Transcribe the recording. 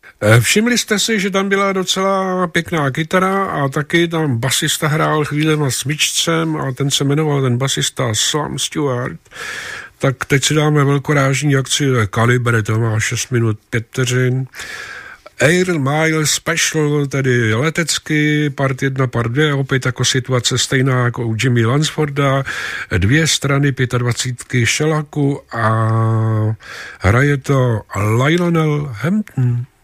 Všimli jste si, že tam byla docela pěkná kytara a taky tam basista hrál chvílema s mičcem a ten se jmenoval, ten basista, Slam Stewart. Tak teď si dáme velkorážní akci Kaliber, to má 6 minut 5 vteřin. Air Mile Special, tedy letecky, part 1, part 2, opět jako situace stejná jako u Jimmy Lansforda, 2 strany 25 šelaku a hraje to Lionel Hampton.